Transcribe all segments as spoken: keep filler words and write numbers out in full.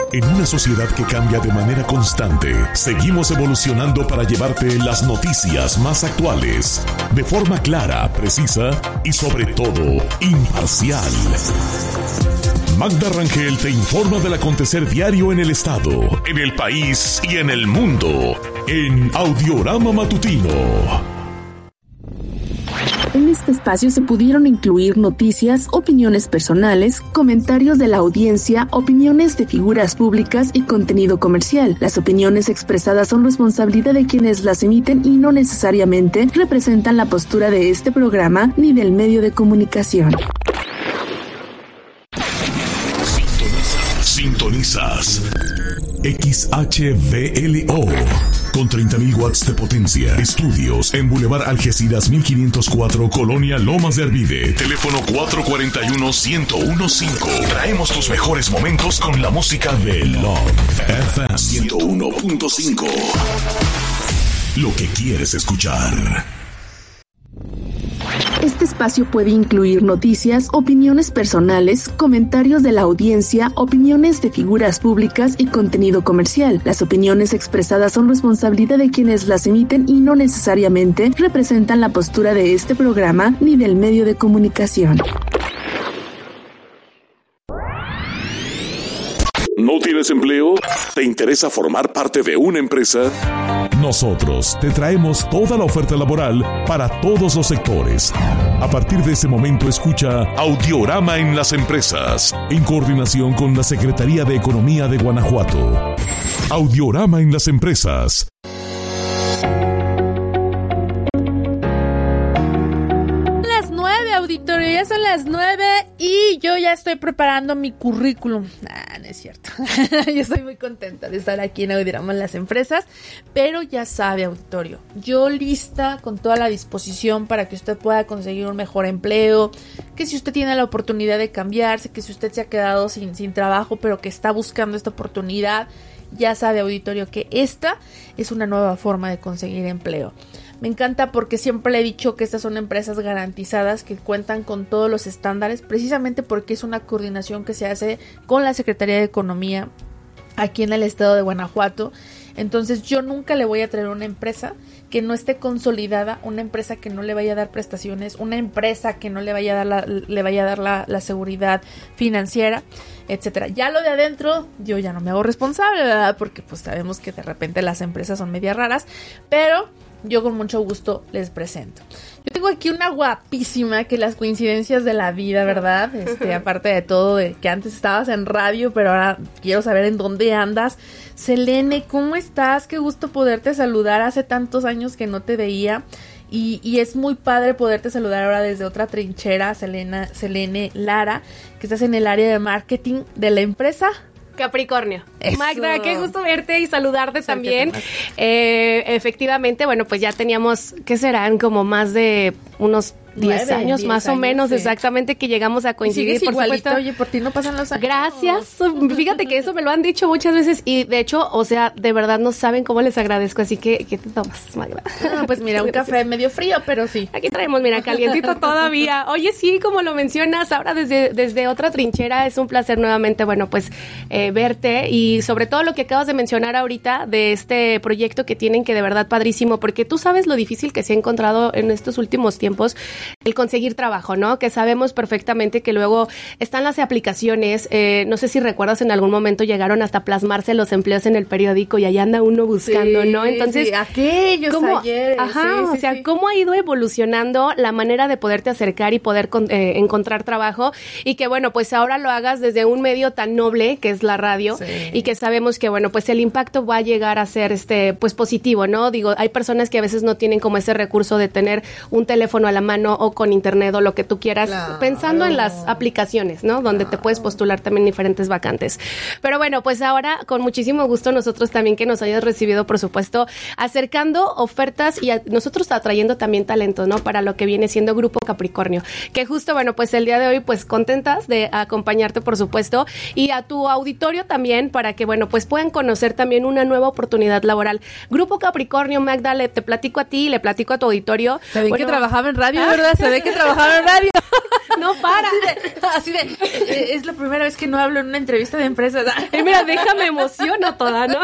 En una sociedad que cambia de manera constante, seguimos evolucionando para llevarte las noticias más actuales, de forma clara, precisa y sobre todo, imparcial. Magda Rangel te informa del acontecer diario en el estado, en el país y en el mundo, en Audiorama Matutino. En este espacio se pudieron incluir noticias, opiniones personales, comentarios de la audiencia, opiniones de figuras públicas y contenido comercial. Las opiniones expresadas son responsabilidad de quienes las emiten y no necesariamente representan la postura de este programa ni del medio de comunicación. Sintonizas X H V L O con treinta mil watts de potencia. Estudios en Boulevard Algeciras mil quinientos cuatro, Colonia Lomas de Arvide. Teléfono cuatro cuatro uno, uno cero uno cinco. Traemos tus mejores momentos con la música de Love F M ciento uno punto cinco. Lo que quieres escuchar. Este espacio puede incluir noticias, opiniones personales, comentarios de la audiencia, opiniones de figuras públicas y contenido comercial. Las opiniones expresadas son responsabilidad de quienes las emiten y no necesariamente representan la postura de este programa ni del medio de comunicación. ¿No tienes empleo? ¿Te interesa formar parte de una empresa? Nosotros te traemos toda la oferta laboral para todos los sectores. A partir de este momento escucha Audiorama en las empresas, en coordinación con la Secretaría de Economía de Guanajuato. Audiorama en las empresas. Auditorio, ya son las nueve y yo ya estoy preparando mi currículum. Ah, no es cierto. Yo estoy muy contenta de estar aquí en Audiorama en las empresas, pero ya sabe, auditorio, yo lista con toda la disposición para que usted pueda conseguir un mejor empleo, que si usted tiene la oportunidad de cambiarse, que si usted se ha quedado sin, sin trabajo, pero que está buscando esta oportunidad, ya sabe, auditorio, que esta es una nueva forma de conseguir empleo. Me encanta porque siempre le he dicho que estas son empresas garantizadas que cuentan con todos los estándares, precisamente porque es una coordinación que se hace con la Secretaría de Economía aquí en el estado de Guanajuato. Entonces yo nunca le voy a traer una empresa que no esté consolidada, una empresa que no le vaya a dar prestaciones, una empresa que no le vaya a dar la, le vaya a dar la, la seguridad financiera, etcétera. Ya lo de adentro, yo ya no me hago responsable, ¿verdad? Porque pues sabemos que de repente las empresas son medias raras, pero yo con mucho gusto les presento. Yo tengo aquí una guapísima, que las coincidencias de la vida, ¿verdad? Este, aparte de todo, de que antes estabas en radio, pero ahora quiero saber en dónde andas. Selene, ¿cómo estás? Qué gusto poderte saludar. Hace tantos años que no te veía. Y, y es muy padre poderte saludar ahora desde otra trinchera, Selena, Selene Lara, que estás en el área de marketing de la empresa Capricornio. Eso. Magda, qué gusto verte y saludarte también. Eh, efectivamente, bueno, pues ya teníamos, ¿qué serán? Como más de unos diez Nueve, años, diez más años, o menos, sí. Exactamente, que llegamos a coincidir, por igualito, supuesto. Oye, por ti no pasan los años. Gracias. Fíjate que eso me lo han dicho muchas veces y de hecho, o sea, de verdad no saben cómo les agradezco, así que, ¿qué te tomas, Magda? Ah, pues mira, un café medio frío, pero sí. Aquí traemos, mira, calientito todavía. Oye, sí, como lo mencionas, ahora desde, desde otra trinchera, es un placer nuevamente, bueno, pues, eh, verte y sobre todo lo que acabas de mencionar ahorita de este proyecto que tienen, que de verdad padrísimo, porque tú sabes lo difícil que se ha encontrado en estos últimos tiempos el conseguir trabajo, ¿no? Que sabemos perfectamente que luego están las aplicaciones, eh, no sé si recuerdas, en algún momento llegaron hasta plasmarse los empleos en el periódico y ahí anda uno buscando, sí, ¿no? Entonces, sí, aquellos ¿cómo, ayer. ajá, sí, o sí, sea, sí. cómo ha ido evolucionando la manera de poderte acercar y poder con, eh, encontrar trabajo y que, bueno, pues ahora lo hagas desde un medio tan noble que es la radio sí. y que sabemos que, bueno, pues el impacto va a llegar a ser, este, pues positivo, ¿no? Digo, hay personas que a veces no tienen como ese recurso de tener un teléfono a la mano o con internet o lo que tú quieras, claro. pensando en las aplicaciones, ¿no? Donde claro. te puedes postular también diferentes vacantes. Pero bueno, pues ahora con muchísimo gusto nosotros también que nos hayas recibido, por supuesto, acercando ofertas y a, nosotros atrayendo también talento, ¿no? Para lo que viene siendo Grupo Capricornio, que justo, bueno, pues el día de hoy, pues contentas de acompañarte, por supuesto, y a tu auditorio también para que, bueno, pues puedan conocer también una nueva oportunidad laboral. Grupo Capricornio, Magda, le, te platico a ti, le platico a tu auditorio. ¿Saben bueno, que trabajaba en radio, ah, ¿verdad? Se ve que trabajaba en radio. No para. Así de, así de eh, es la primera vez que no hablo en una entrevista de empresa. Eh, mira, déjame emociono toda, ¿no?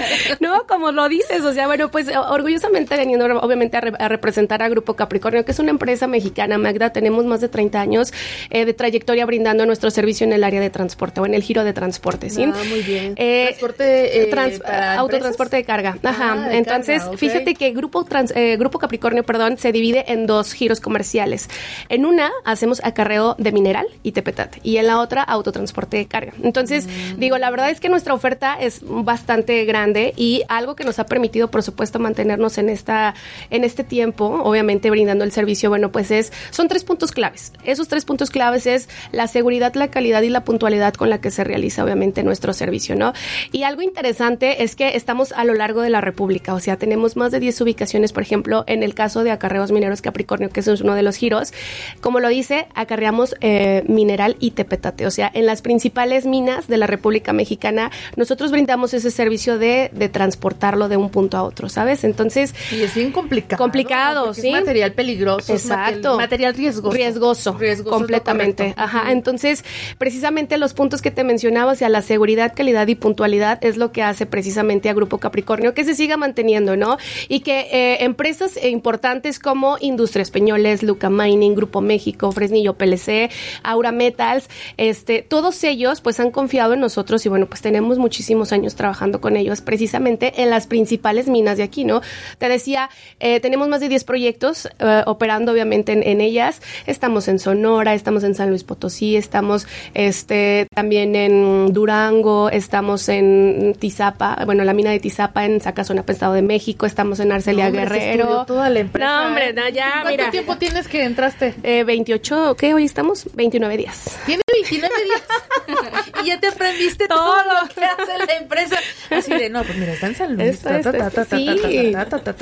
No, como lo dices, o sea, bueno, pues orgullosamente veniendo obviamente a, re, a representar a Grupo Capricornio, que es una empresa mexicana, Magda, tenemos más de treinta años eh, de trayectoria brindando nuestro servicio en el área de transporte o en el giro de transporte, ¿sí? Ah, muy bien. Eh, transporte, eh, trans, autotransporte de carga. Ajá. Ah, de Entonces, carga, okay. Fíjate que Grupo, trans, eh, Grupo Capricornio, perdón, se divide en dos giros comerciales. En una hacemos acarreo de mineral y tepetate y en la otra autotransporte de carga. Entonces, mm. digo, la verdad es que nuestra oferta es bastante grande y algo que nos ha permitido, por supuesto, mantenernos en esta en este tiempo, obviamente brindando el servicio, bueno, pues es son tres puntos claves. Esos tres puntos claves es la seguridad, la calidad y la puntualidad con la que se realiza, obviamente, nuestro servicio, ¿no? Y algo interesante es que estamos a lo largo de la República, o sea, tenemos más de diez ubicaciones, por ejemplo, en el caso de Acarreos Mineros Capricornio, que es uno de los giros. Como lo dice, acarreamos eh, mineral y tepetate, o sea, en las principales minas de la República Mexicana, nosotros brindamos ese servicio de, de transportarlo de un punto a otro, ¿sabes? Entonces... Y es bien complicado. Complicado, ¿no? ¿sí? Es material peligroso. Exacto. Es material riesgoso. Riesgoso. Riesgoso completamente. Ajá. Entonces, precisamente los puntos que te mencionaba, o sea, la seguridad, calidad y puntualidad es lo que hace precisamente a Grupo Capricornio que se siga manteniendo, ¿no? Y que eh, empresas importantes como Industrias Peñoles, Luca Mining, Grupo México, Fresnillo P L C, Aura Metals, este, todos ellos pues han confiado en nosotros y bueno, pues tenemos muchísimos años trabajando con ellos precisamente en las principales minas de aquí, ¿no? Te decía, eh, tenemos más de diez proyectos eh, operando obviamente en, en ellas. Estamos en Sonora, estamos en San Luis Potosí, estamos este también en Durango, estamos en Tizapa, bueno, la mina de Tizapa en Zacazonapa, Estado de México, estamos en Arcelia no, hombre, Guerrero. Toda la empresa. No, hombre, no, ya, ¿Cuánto mira. tiempo tienes que entraste? Eh, veintiocho, ¿qué? Hoy estamos veintinueve días. Tiene veintinueve días. Y ya te aprendiste todo, todo lo que hace la empresa. Así de, no, pues mira, está en San Luis. Esto, esto, esto, sí.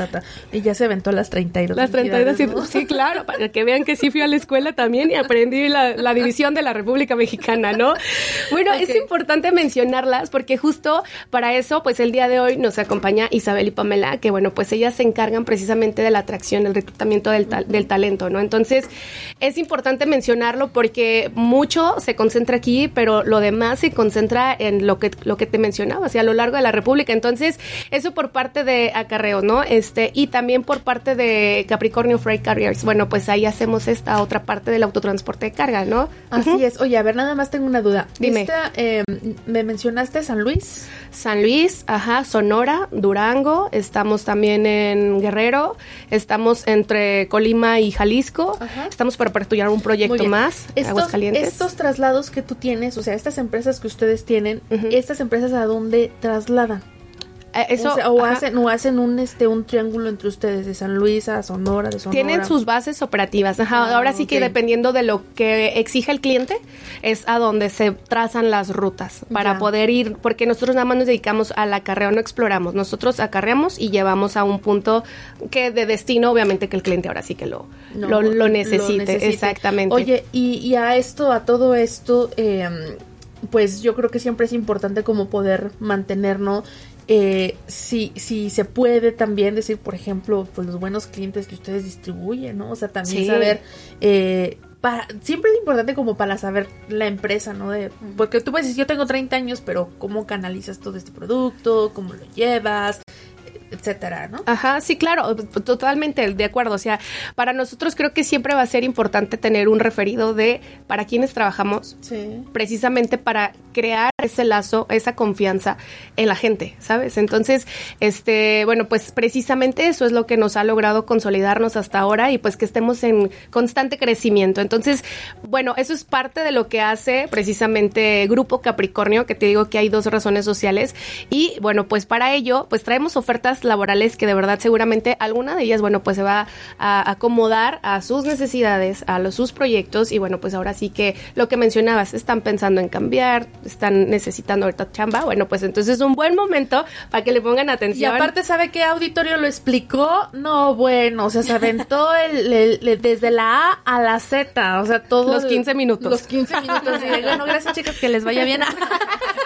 Y ya se aventó las treinta y dos. Las treinta y dos, ¿no? Sí, claro, para que vean que sí fui a la escuela también y aprendí la, la división de la República Mexicana, ¿no? Bueno, okay. Es importante mencionarlas porque justo para eso, pues el día de hoy nos acompaña Isabel y Pamela, que bueno, pues ellas se encargan precisamente de la atracción, el reclutamiento del, ta- del talento, ¿no? Entonces, es importante mencionarlo porque mucho se concentra aquí, pero lo demás se concentra en lo que, lo que te mencionaba, o sea, a lo largo de la República. Entonces, eso por parte de Acarreo, ¿no? Este, y también por parte de Capricornio Freight Carriers. Bueno, pues ahí hacemos esta otra parte del autotransporte de carga, ¿no? Así uh-huh. es. Oye, a ver, nada más tengo una duda. Dime. Esta, eh, ¿me mencionaste San Luis? San Luis, ajá, Sonora, Durango, estamos también en Guerrero, estamos entre Colima y Jalisco, ajá. Estamos para aperturar un proyecto más, estos, Aguascalientes. Estos traslados que tú tienes, o sea, estas empresas que ustedes tienen, uh-huh. ¿estas empresas a dónde trasladan? Eso, o sea, o hacen, o hacen un este un triángulo entre ustedes de San Luis a Sonora, de Sonora. Tienen sus bases operativas. Ajá. Ah, Ahora sí okay. que dependiendo de lo que exija el cliente es a donde se trazan las rutas para ya. poder ir, porque nosotros nada más nos dedicamos al acarreo, no exploramos. Nosotros acarreamos y llevamos a un punto que de destino, obviamente que el cliente ahora sí que lo no, lo, lo, necesite. lo necesite. Exactamente. Oye, y, y a esto, a todo esto, eh, pues yo creo que siempre es importante como poder mantenernos. Eh, si, si se puede también decir, por ejemplo, pues los buenos clientes que ustedes distribuyen, ¿no? O sea, también sí. saber, eh, para, siempre es importante como para saber la empresa, ¿no? De, porque tú puedes decir, yo tengo treinta años, pero ¿cómo canalizas todo este producto? ¿Cómo lo llevas? Etcétera, ¿no? Ajá, sí, claro, totalmente de acuerdo. O sea, para nosotros creo que siempre va a ser importante tener un referido de para quienes trabajamos, sí. precisamente para crear ese lazo, esa confianza en la gente, ¿sabes? Entonces, este, bueno, pues precisamente eso es lo que nos ha logrado consolidarnos hasta ahora y pues que estemos en constante crecimiento. Entonces, bueno, eso es parte de lo que hace precisamente Grupo Capricornio, que te digo que hay dos razones sociales y bueno, pues para ello, pues traemos ofertas laborales que de verdad seguramente alguna de ellas, bueno, pues se va a acomodar a sus necesidades, a los sus proyectos y bueno, pues ahora sí que lo que mencionabas, están pensando en cambiar, están necesitando ahorita chamba, bueno, pues entonces es un buen momento para que le pongan atención. Y aparte, ¿sabe qué auditorio lo explicó? No, bueno, o sea, se aventó el, el, el, desde la A a la Z, o sea, todos los quince minutos. Los quince minutos. Y bueno, gracias chicas, que les vaya bien.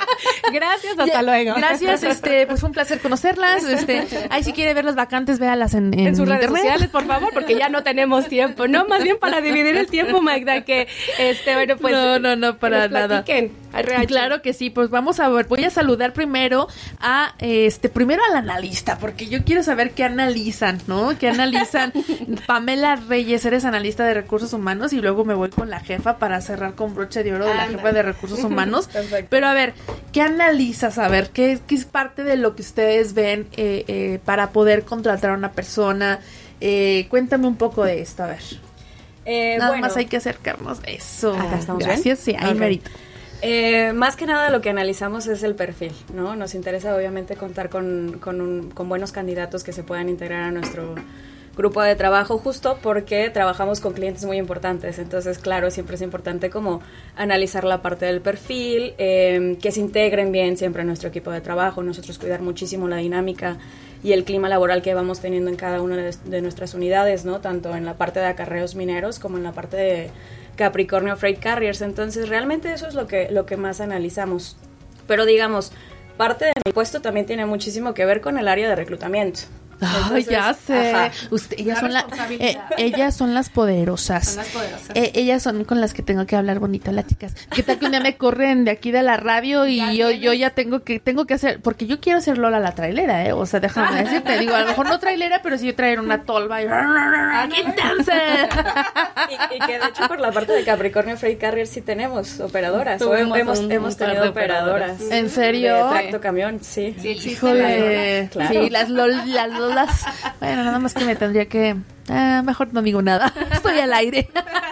Gracias, hasta Ya, luego. Gracias, este, pues fue un placer conocerlas. Este, ahí si quiere ver las vacantes, véalas en, en, En sus redes internet. sociales, por favor, porque ya no tenemos tiempo, ¿no? Más bien para dividir el tiempo, Magda, que, este, bueno, pues... No, no, no, para que nos nada. platiquen. R H. Claro que sí, pues vamos a ver, voy a saludar primero a, este, primero al analista, porque yo quiero saber qué analizan, ¿no? ¿Qué analizan? Pamela Reyes, eres analista de recursos humanos, y luego me voy con la jefa para cerrar con broche de oro de la Anda. jefa de recursos humanos. Perfecto. Pero a ver, ¿qué analizas? A ver, ¿qué, qué es parte de lo que ustedes ven eh, eh, para poder contratar a una persona? Eh, cuéntame un poco de esto, a ver. Eh, Nada bueno, más hay que acercarnos. Eso. Acá estamos Gracias, bien. sí, ahí Ok. merito. Eh, más que nada lo que analizamos es el perfil, ¿no? Nos interesa obviamente contar con, con, un- con buenos candidatos que se puedan integrar a nuestro grupo de trabajo, justo porque trabajamos con clientes muy importantes. Entonces, claro, siempre es importante como analizar la parte del perfil, eh, que se integren bien siempre a nuestro equipo de trabajo, nosotros cuidar muchísimo la dinámica y el clima laboral que vamos teniendo en cada una de, de nuestras unidades, ¿no? Tanto en la parte de acarreos mineros como en la parte de Capricornio Freight Carriers. Entonces, realmente eso es lo que, lo que más analizamos. Pero digamos, parte de mi puesto también tiene muchísimo que ver con el área de reclutamiento. Ay, Entonces, ya sé. ajá. Usted, ellas, La son la, eh, responsabilidad. ellas son las poderosas. Son las poderosas. Eh, ellas son con las que tengo que hablar bonito, las chicas. ¿Qué tal que un día me corren de aquí de la radio y Ya yo, tienes. yo ya tengo que tengo que hacer, porque yo quiero hacer Lola la trailera, eh? O sea, déjame decirte, digo, a lo mejor no trailera, pero sí yo traer una tolva y ¡quítense! Y, y que de hecho por la parte de Capricornio Freight Carriers sí tenemos operadoras. O Tuvimos hemos, un- hemos un par tenido de operadoras. operadoras. ¿En serio? De tracto camión, sí. Sí, existen Híjole, Claro. sí, las, lol, las lolas. Bueno, nada más que me tendría que... Ah, mejor no digo nada. Estoy al aire.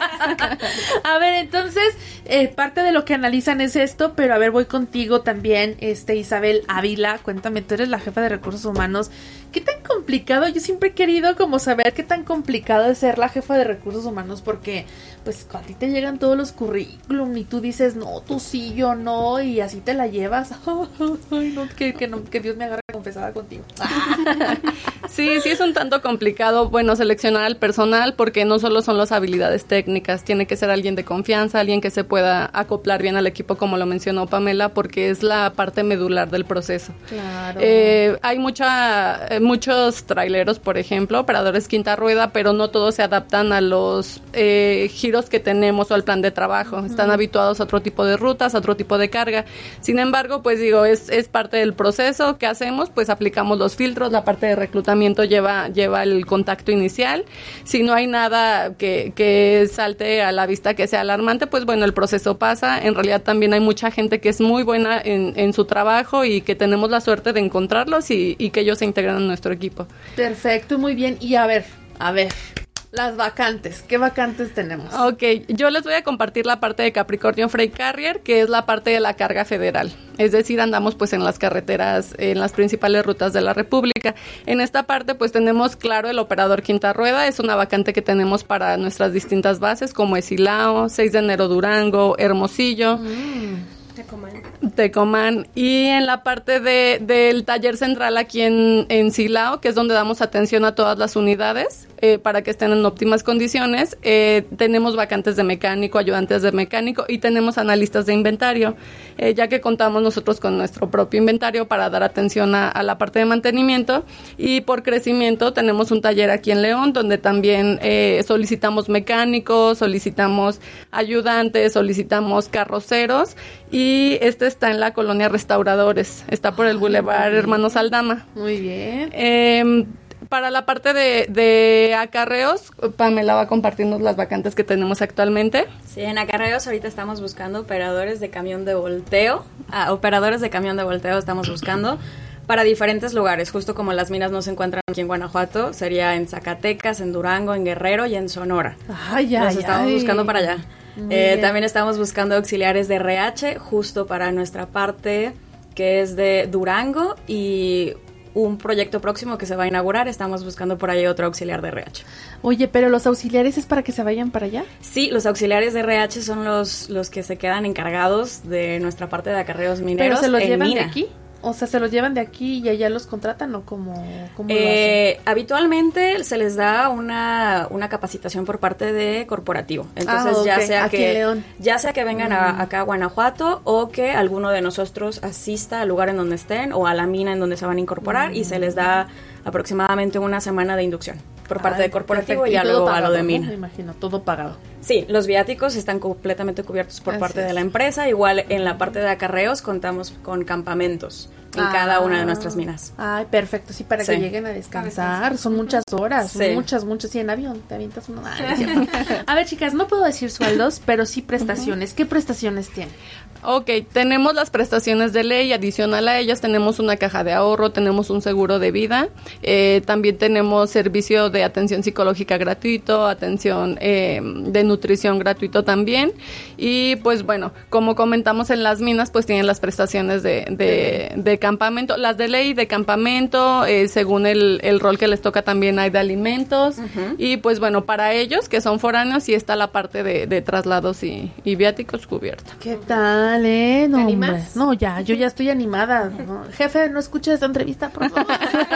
A ver, entonces, eh, parte de lo que analizan es esto, pero a ver, voy contigo también, este Isabel Ávila. Cuéntame, tú eres la jefa de recursos humanos. ¿Qué tan complicado? Yo siempre he querido como saber qué tan complicado es ser la jefa de recursos humanos, porque pues a ti te llegan todos los currículum y tú dices, no, tú sí, yo no, y así te la llevas. Ay, no, que, que, no, que Dios me agarre confesada contigo. Sí, sí es un tanto complicado, bueno, seleccionar al personal porque no solo son las habilidades técnicas, tiene que ser alguien de confianza, alguien que se pueda acoplar bien al equipo, como lo mencionó Pamela, porque es la parte medular del proceso. Claro. Eh, hay mucha, eh, muchos traileros, por ejemplo, operadores quinta rueda, pero no todos se adaptan a los eh, giros que tenemos o al plan de trabajo. Uh-huh. Están habituados a otro tipo de rutas, a otro tipo de carga. Sin embargo, pues digo, es, es parte del proceso que hacemos, pues aplicamos los filtros, la parte de reclutamiento lleva, lleva el contacto inicial. Si no hay nada que, que salte a la vista que sea alarmante, pues bueno, el proceso pasa. En realidad también hay mucha gente que es muy buena en, en su trabajo y que tenemos la suerte de encontrarlos y, y que ellos se integran en nuestro equipo. Perfecto, muy bien. Y a ver, a ver, las vacantes. ¿Qué vacantes tenemos? Ok, yo les voy a compartir la parte de Capricornio Freight Carrier, que es la parte de la carga federal. Es decir, andamos pues en las carreteras, en las principales rutas de la República. En esta parte pues tenemos claro el operador quinta rueda, es una vacante que tenemos para nuestras distintas bases, como es Silao, seis de enero Durango, Hermosillo. Mm. Tecomán. Tecomán. Y en la parte de, del taller central aquí en, en Silao, que es donde damos atención a todas las unidades eh, para que estén en óptimas condiciones, eh, tenemos vacantes de mecánico, ayudantes de mecánico y tenemos analistas de inventario, eh, ya que contamos nosotros con nuestro propio inventario para dar atención a, a la parte de mantenimiento. Y por crecimiento tenemos un taller aquí en León donde también eh, solicitamos mecánicos, solicitamos ayudantes, solicitamos carroceros. Y este está en la colonia Restauradores, está por el Boulevard Hermanos Aldama. Muy bien. Eh, para la parte de, de acarreos, Pamela va a compartirnos las vacantes que tenemos actualmente. Sí, en acarreos ahorita estamos buscando operadores de camión de volteo. Ah, operadores de camión de volteo estamos buscando para diferentes lugares, justo como las minas no se encuentran aquí en Guanajuato, sería en Zacatecas, en Durango, en Guerrero y en Sonora. Ay, ay, Los estamos ay. buscando para allá. Eh, también estamos buscando auxiliares de R H justo para nuestra parte que es de Durango y un proyecto próximo que se va a inaugurar, estamos buscando por ahí otro auxiliar de R H. Oye, pero los auxiliares es para que se vayan para allá. Sí, los auxiliares de R H son los, los que se quedan encargados de nuestra parte de acarreos mineros. ¿Pero se los en llevan mina. de aquí? O sea, ¿se los llevan de aquí y allá los contratan o cómo, cómo eh, lo hacen? Habitualmente se les da una, una capacitación por parte de corporativo. Entonces, ah, okay. ya sea aquí que en León. ya sea que vengan mm. a, acá a Guanajuato o que alguno de nosotros asista al lugar en donde estén o a la mina en donde se van a incorporar mm. y se les da aproximadamente una semana de inducción por parte Ay, de corporativo perfecto. y ya luego pagado, a lo de mina. Me imagino, todo pagado. Sí, los viáticos están completamente cubiertos por Así parte es. de la empresa. Igual en la parte de acarreos contamos con campamentos en ah, cada una de nuestras minas. Ay, perfecto, sí, para sí. que lleguen a descansar. Son muchas horas, sí. muchas, muchas. Y en avión te avientas uno. Ay, a ver, chicas, no puedo decir sueldos, pero sí prestaciones. Uh-huh. ¿Qué prestaciones tienen? Ok, tenemos las prestaciones de ley, adicional a ellas tenemos una caja de ahorro, tenemos un seguro de vida, eh, también tenemos servicio de atención psicológica gratuito, atención eh, de nutrición gratuito también, y pues bueno, como comentamos en las minas, pues tienen las prestaciones de, de, de campamento, las de ley de campamento, eh, según el, el rol que les toca también hay de alimentos, uh-huh. y pues bueno, para ellos que son foráneos sí está la parte de, de traslados y, y viáticos cubierta. ¿Qué tal? Dale, no, hombre. No, ya, yo ya estoy animada. ¿no? Jefe, no escucha esta entrevista, por favor.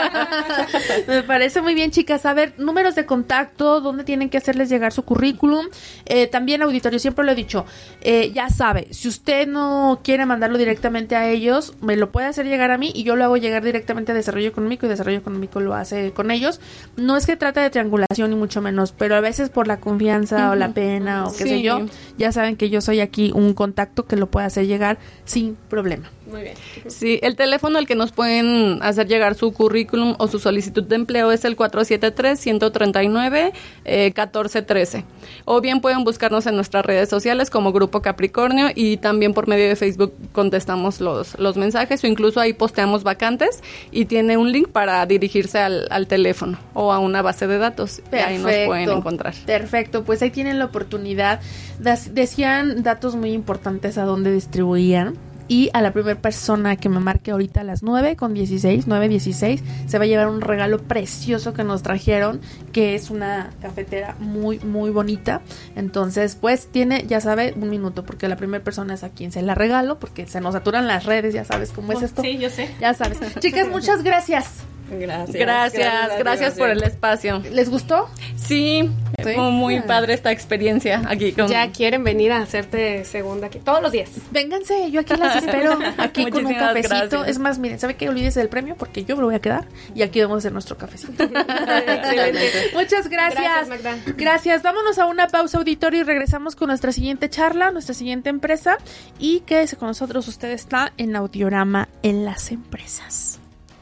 Me parece muy bien, chicas. A ver, números de contacto, dónde tienen que hacerles llegar su currículum. Eh, también, auditorio, siempre lo he dicho, eh, ya sabe, si usted no quiere mandarlo directamente a ellos, me lo puede hacer llegar a mí y yo lo hago llegar directamente a Desarrollo Económico y Desarrollo Económico lo hace con ellos. No es que trate de triangulación ni mucho menos, pero a veces por la confianza uh-huh. o la pena o qué sí. sé yo, ya saben que yo soy aquí un contacto que lo puede hacer llegar sin problema. Muy bien. Sí, el teléfono al que nos pueden hacer llegar su currículum o su solicitud de empleo es el cuatro siete tres, uno tres nueve, uno cuatro uno tres. O bien pueden buscarnos en nuestras redes sociales como Grupo Capricornio y también por medio de Facebook contestamos los, los mensajes o incluso ahí posteamos vacantes y tiene un link para dirigirse al, al teléfono o a una base de datos. Perfecto. Y ahí nos pueden encontrar. Perfecto, pues ahí tienen la oportunidad. Das, decían datos muy importantes a dónde distribuían. Y a la primera persona que me marque ahorita a las nueve con dieciséis, nueve dieciséis, se va a llevar un regalo precioso que nos trajeron, que es una cafetera muy, muy bonita. Entonces, pues, tiene, ya sabe, un minuto, porque la primera persona es a quien se la regalo, porque se nos saturan las redes, ya sabes cómo es esto. Sí, yo sé. Ya sabes. Chicas, muchas gracias. Gracias. Gracias, gracias, gracias por el espacio. ¿Les gustó? Sí, ¿Sí? Fue muy padre esta experiencia aquí. Con... Ya quieren venir a hacerte segunda aquí todos los días. Vénganse, yo aquí las espero, aquí con un cafecito. Gracias. Es más, miren, ¿sabe qué? Olvídese del premio porque yo me lo voy a quedar y aquí vamos a hacer nuestro cafecito. Excelente. Muchas gracias. Gracias, Magda. Gracias. Vámonos a una pausa, auditorio, y regresamos con nuestra siguiente charla, nuestra siguiente empresa, y quédese con nosotros. Usted está en Audiorama en las empresas.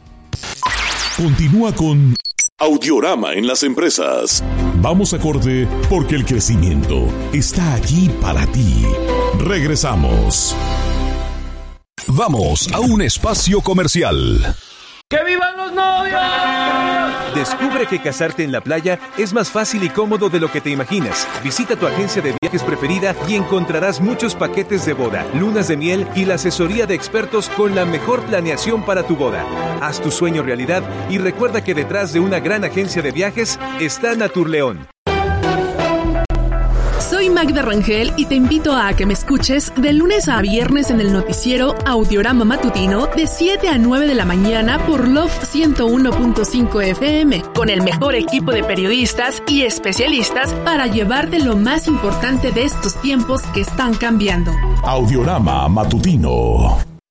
Continúa con Audiorama en las empresas. Vamos a corte porque el crecimiento está aquí para ti. Regresamos. Vamos a un espacio comercial. ¡Que vivan los novios! Descubre que casarte en la playa es más fácil y cómodo de lo que te imaginas. Visita tu agencia de viajes preferida y encontrarás muchos paquetes de boda, lunas de miel y la asesoría de expertos con la mejor planeación para tu boda. Haz tu sueño realidad y recuerda que detrás de una gran agencia de viajes está Naturleón. Soy Magda Rangel y te invito a que me escuches de lunes a viernes en el noticiero Audiorama Matutino de siete a nueve de la mañana por Love ciento uno punto cinco F M, con el mejor equipo de periodistas y especialistas para llevarte lo más importante de estos tiempos que están cambiando. Audiorama Matutino.